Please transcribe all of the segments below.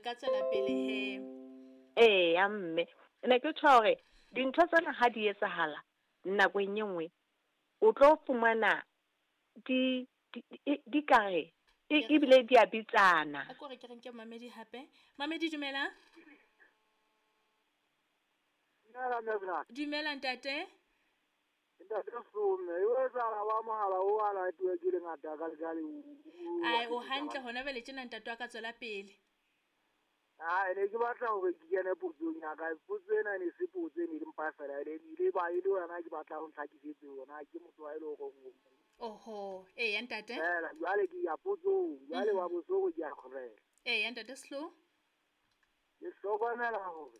ka tswela pele he. Ya mme ne ke tshore dintho tsena ha di etsahala nako e nngwe o tlo fumana di kare e bile di a bitsana. A kore ke reng ke Mamedi hape. Mamedi dumela. Dumela ntate. Ai o hantle hona bele tjena ntate wa ka tswela pele. Ne ke batla hore ke kene potsong ya ka. Potso ena ne se potso e ne le mpa fela ile ba ile wena ke batla ho ntlhakisetse yona ke motho wa ile go Oho ya ntate. Fela jwale ke ya potsong jwale wa bosoko ke ya kgorela. Ya ntate Slow. Ke hlokomela hore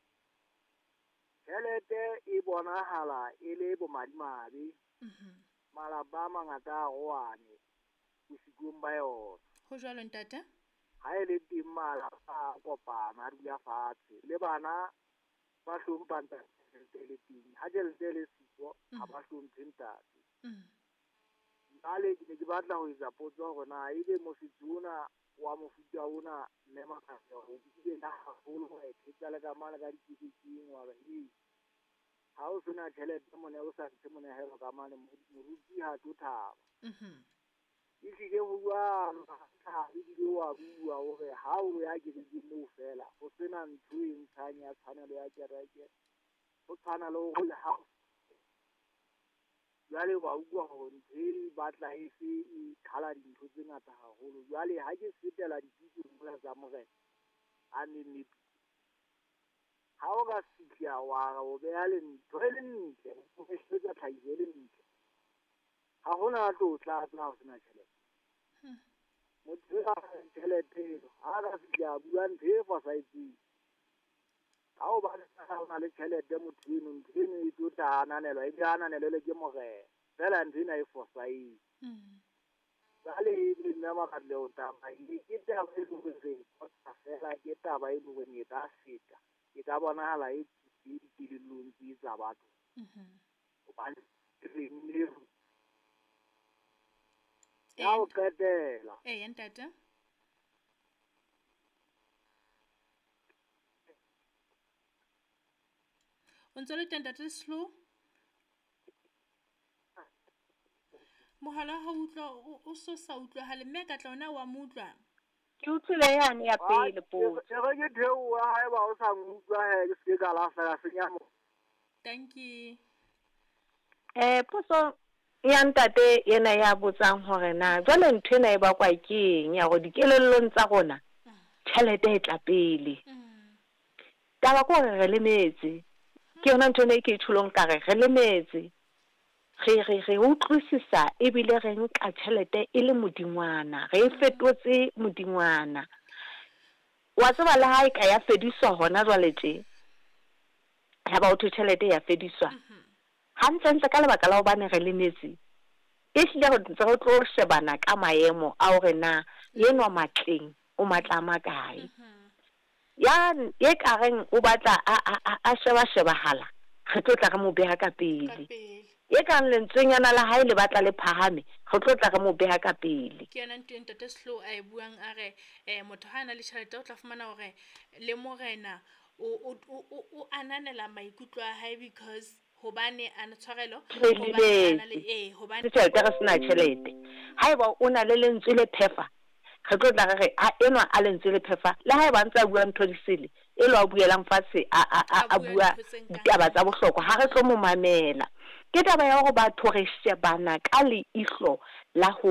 tjhelete e bonahala e le bomadimabe. Malapa a mangata a roane bosikong ba yona. Ho jwalo ntate. Ha e le teng malapa a kopana a dula fatshe le bana ba hlompha ntate le teng ha tjhelete le siko ha ba hlomphe ntate. Jwale ke ne ke batla ho etsa potso hore na ebe mositsona wa mofuta ona mme makatsa ho bile na haholo ho etsetsa le ka mana ka dikekeng wa ba ha o sena tjhelete mone o sa ntse monehelo ka mane moruti ha tlo thaba. E tlile ho bua ha di le wa bua hore ha o ya ke di mo fela ho sena ntho e ntshanya ya tshwanelo ya kereke ho tshwana le ho le ha jwale ba utlwa hore nthe batla e se e khala dintho tse ngata haholo. Jwale ha ke setela dipitso mona tsa morena a ne ha o ka fihla wa o beha le ntho e le ntle o fetsa tlhahiso e le ntle ha hona tlo tla ho sena tjhelete. Motho a tjhelete ha ka fihla bua ntho e fosahetseng ha o ba le ha ona le tjhelete motho eno e tlo tla ananelwa e ka ananelwe ke morena fela ntho ena e fosahetse. Jwale e le nna makatle o taba ke taba e leng hore fela ke taba e leng hore e ka feta e ka bonahala e dilong tsa batho hobane re ne ya o qetela ntate. O ntse le teng ntate Slow. Mohala ha utlwa o so sa utlwahale mme ka tla ona wa mo utlwa. Ke utlwile yane ya pele potso. Ke theoha ha ba o sa utlwa he ke se ka la fela senya mo. Thank you. Potso ya ntate yena ya botsang hore na jwale ntho ena e bakwa ke eng ya go dikelellong tsa rona tjhelete e tla pele. Taba ko re le metse ke yona ntho ne ke itshulong ka re le metse re utlwisisa e bile re nka tjhelete e le modingwana re fetotse modingwana wa tseba le ha e ka ya fediswa hona jwale tje ha ba o tjhelete ya fediswa hantle ka lebaka la ho bane re le metsi e hlile go ntse go tlo shebana ka maemo a hore na yenwa matleng o matla makae ya e ka reng o batla a shebahala re tlo tla re mo beha ka pele e kang lentswenyana la hae le batla le phahame re tlo tla re mo beha ka pele. Ke yena ntwe ntate Slow a e buang a re motho ha ana le tjhelete o tla fumana hore le morena o ananela maikutlo a hae because hobane ana tshwarelo hobane ana le hobane tjhelete re sena tjhelete haeba o na le lentswe le phefa re tlo tla re a enwa a lentswe le phefa le haeba ntse a bua ntho di sele e lo a buelang fatshe a bua ditaba tsa bohlokwa ha re tlo mo mamela ke taba ya hore batho re shebana ka leihlo la ho